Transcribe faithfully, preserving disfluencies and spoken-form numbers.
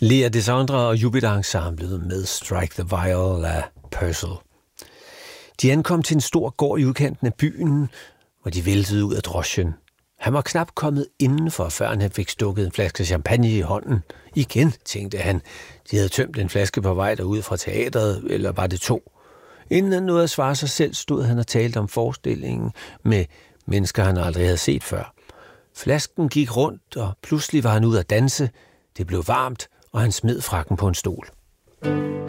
Lea Desandre og Jupiter-ensemblet med Strike the Viol af Purcell. De ankom til en stor gård i udkanten af byen, hvor de væltede ud af drosjen. Han var knap kommet indenfor, før han fik stukket en flaske champagne i hånden. Igen, tænkte han. De havde tømt en flaske på vej derud fra teatret, eller var det to? Inden han nåede at svare sig selv, stod han og talte om forestillingen med mennesker, han aldrig havde set før. Flasken gik rundt, og pludselig var han ude at danse. Det blev varmt, og han smed frakken på en stol.